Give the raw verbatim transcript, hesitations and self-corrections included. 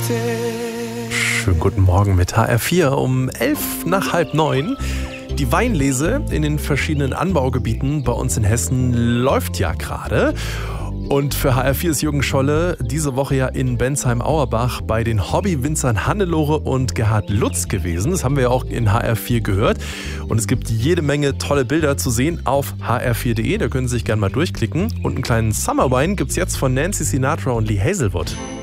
Schönen guten Morgen mit H R vier um elf nach halb neun. Die Weinlese in den verschiedenen Anbaugebieten bei uns in Hessen läuft ja gerade. Und für H R vier ist Jürgen Scholle diese Woche ja in Bensheim-Auerbach bei den Hobbywinzern Hannelore und Gerhard Lutz gewesen. Das haben wir ja auch in H R vier gehört. Und es gibt jede Menge tolle Bilder zu sehen auf h r vier punkt de. Da können Sie sich gerne mal durchklicken. Und einen kleinen Summer Wine gibt es jetzt von Nancy Sinatra und Lee Hazelwood.